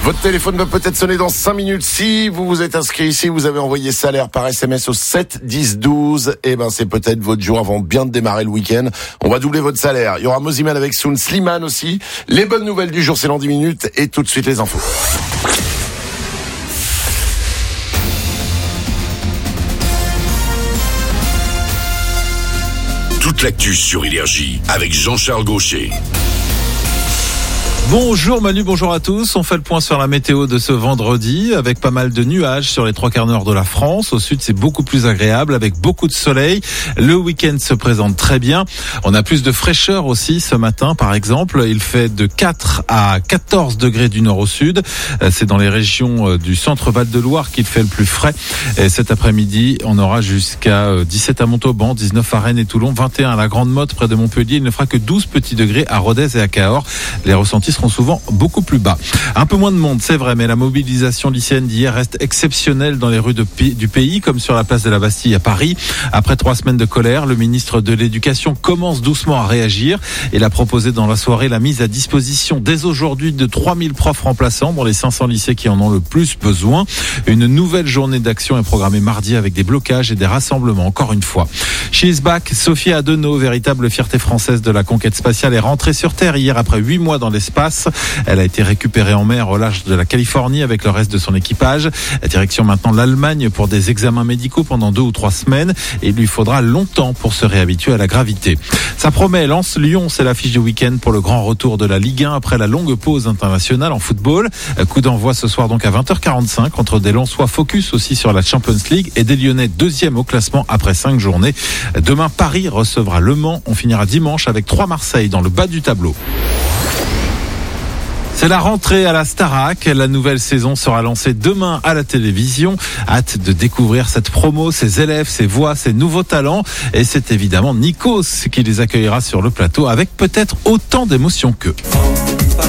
Votre téléphone va peut-être sonner dans 5 minutes. Si vous vous êtes inscrit ici, vous avez envoyé salaire par SMS au 7 10 12. Eh ben, c'est peut-être votre jour avant bien de démarrer le week-end. On va doubler votre salaire. Il y aura Moziman avec Soun, Slimane aussi. Les bonnes nouvelles du jour, c'est dans 10 minutes. Et tout de suite, les infos. Toute l'actu sur Énergie avec Jean-Charles Gaucher. Bonjour Manu, bonjour à tous. On fait le point sur la météo de ce vendredi avec pas mal de nuages sur les 3/4 nord de la France. Au sud, c'est beaucoup plus agréable avec beaucoup de soleil. Le week-end se présente très bien. On a plus de fraîcheur aussi ce matin, par exemple. Il fait de 4 à 14 degrés du nord au sud. C'est dans les régions du centre Val-de-Loire qu'il fait le plus frais. Et cet après-midi, on aura jusqu'à 17 à Montauban, 19 à Rennes et Toulon, 21 à la Grande Motte près de Montpellier. Il ne fera que 12 petits degrés à Rodez et à Cahors. Les ressentis seront souvent beaucoup plus bas. Un peu moins de monde, c'est vrai, mais la mobilisation lycéenne d'hier reste exceptionnelle dans les rues du pays, comme sur la place de la Bastille à Paris. Après 3 semaines de colère, le ministre de l'Éducation commence doucement à réagir. Il a proposé dans la soirée la mise à disposition dès aujourd'hui de 3000 profs remplaçants dans les 500 lycées qui en ont le plus besoin. Une nouvelle journée d'action est programmée mardi avec des blocages et des rassemblements, encore une fois. She is back. Sophie Adenau, véritable fierté française de la conquête spatiale, est rentrée sur Terre hier après 8 mois dans l'espace. Elle a été récupérée en mer au large de la Californie avec le reste de son équipage. Direction maintenant l'Allemagne pour des examens médicaux pendant 2 ou 3 semaines. Et il lui faudra longtemps pour se réhabituer à la gravité. Ça promet. Lens-Lyon, c'est l'affiche du week-end pour le grand retour de la Ligue 1 après la longue pause internationale en football. Coup d'envoi ce soir donc à 20h45 entre des Lensois focus aussi sur la Champions League et des Lyonnais 2e au classement après 5 journées. Demain, Paris recevra Le Mans. On finira dimanche avec 3 Marseille dans le bas du tableau. C'est la rentrée à la Starac. La nouvelle saison sera lancée demain à la télévision. Hâte de découvrir cette promo, ses élèves, ses voix, ses nouveaux talents. Et c'est évidemment Nikos qui les accueillera sur le plateau avec peut-être autant d'émotions qu'eux.